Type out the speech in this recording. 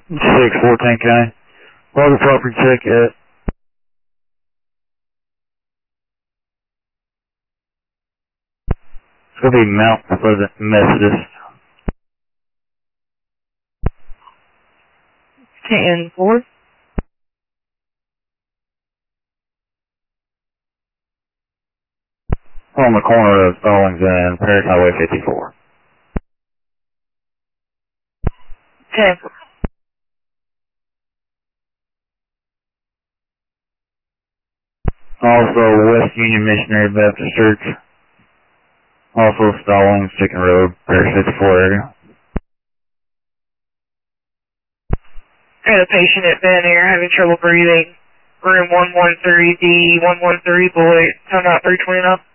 614 County. Log property check at it's going to be Mount Pleasant Methodist. 10-4. On the corner of Stallings and Paris Highway 54. 10-4. Also West Union Missionary Baptist Church. Also Stallings, Chicken Road, Paris 54 area. Got a patient at Ben Air having trouble breathing. Room 113D, 113 boy, time out 329.